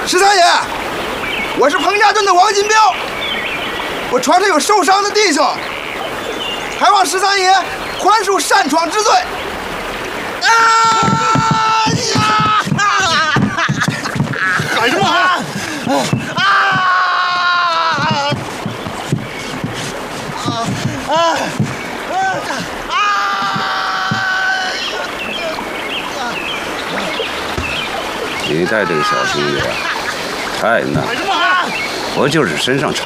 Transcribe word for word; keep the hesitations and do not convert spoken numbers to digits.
十三爷，我是彭家镇的王金彪，我船上有受伤的弟兄，还望十三爷宽恕擅闯之罪。啊呀！ 喊什么喊？ 啊！啊！啊！ 你带这个小兄弟啊，太难了。我就是身上